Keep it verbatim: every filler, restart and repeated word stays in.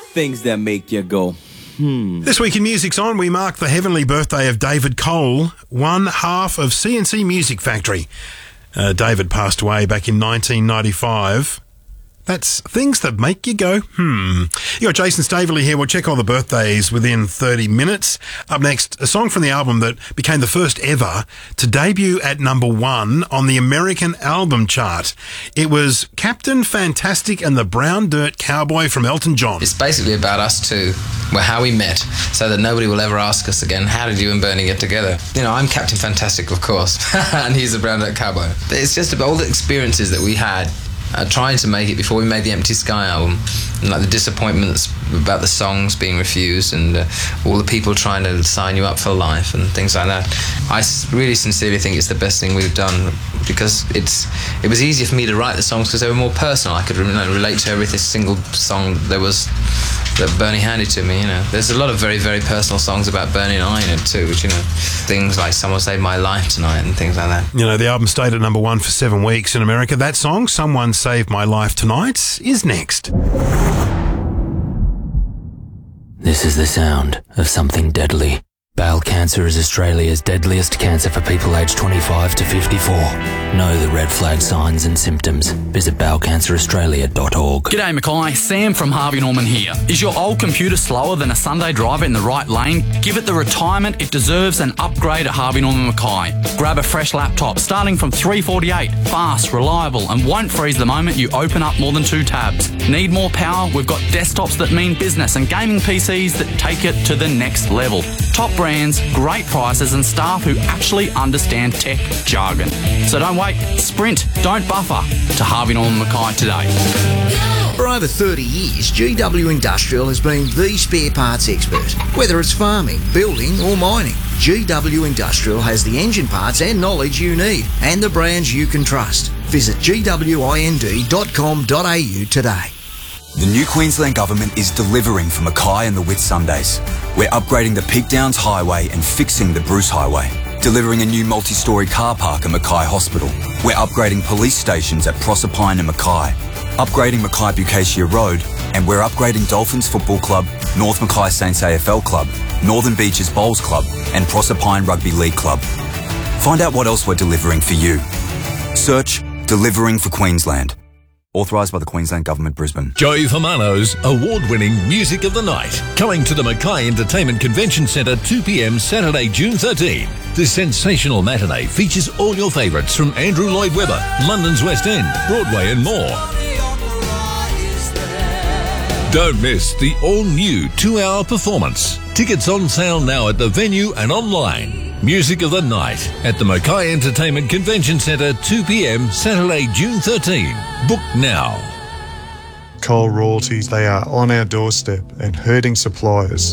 Things that make you go, hmm. This week in Music's On, we mark the heavenly birthday of David Cole, one half of C and C Music Factory. Uh, David passed away back in nineteen ninety-five. That's things that make you go, hmm. You got Jason Staveley here. We'll check all the birthdays within thirty minutes. Up next, a song from the album that became the first ever to debut at number one on the American album chart. It was Captain Fantastic and the Brown Dirt Cowboy from Elton John. It's basically about us two, well, how we met, so that nobody will ever ask us again, how did you and Bernie get together? You know, I'm Captain Fantastic, of course, and he's the Brown Dirt Cowboy. It's just about all the experiences that we had Uh, trying to make it before we made the Empty Sky album, and like the disappointments about the songs being refused, and uh, all the people trying to sign you up for life and things like that. I s- really sincerely think it's the best thing we've done, because it's it was easier for me to write the songs because they were more personal. I could you know, relate to every single song there was that Bernie handed to me. You know, there's a lot of very very personal songs about Bernie and I in it too, which, you know, things like Someone Saved My Life Tonight and things like that. You know, the album stayed at number one for seven weeks in America. That song, Someone Saved My Life Tonight, is next. This is the sound of something deadly. Bowel cancer is Australia's deadliest cancer for people aged twenty-five to fifty-four. Know the red flag signs and symptoms. Visit bowel cancer australia dot org. G'day Mackay, Sam from Harvey Norman here. Is your old computer slower than a Sunday driver in the right lane? Give it the retirement it deserves and upgrade at Harvey Norman Mackay. Grab a fresh laptop starting from three forty-eight, fast, reliable, and won't freeze the moment you open up more than two tabs. Need more power? We've got desktops that mean business and gaming P Cs that take it to the next level. Top brands, great prices, and staff who actually understand tech jargon. So don't wait, sprint, don't buffer to Harvey Norman Mackay today. For over thirty years, G W Industrial has been the spare parts expert. Whether it's farming, building or mining, G W Industrial has the engine parts and knowledge you need, and the brands you can trust. Visit g w i n d dot com dot a u today. The new Queensland Government is delivering for Mackay and the Whitsundays. We're upgrading the Peak Downs Highway and fixing the Bruce Highway. Delivering a new multi-storey car park at Mackay Hospital. We're upgrading police stations at Proserpine and Mackay. Upgrading Mackay Bucacia Road, and we're upgrading Dolphins Football Club, North Mackay Saints A F L Club, Northern Beaches Bowls Club, and Proserpine Rugby League Club. Find out what else we're delivering for you. Search Delivering for Queensland. Authorised by the Queensland Government, Brisbane. Joey Famano's award-winning Music of the Night, coming to the Mackay Entertainment Convention Centre two p m Saturday, June thirteenth. This sensational matinee features all your favourites from Andrew Lloyd Webber, London's West End, Broadway and more. Don't miss the all-new two-hour performance. Tickets on sale now at the venue and online. Music of the Night at the Mackay Entertainment Convention Centre two p m Saturday, June thirteenth. Book now. Coal royalties, they are on our doorstep and hurting suppliers.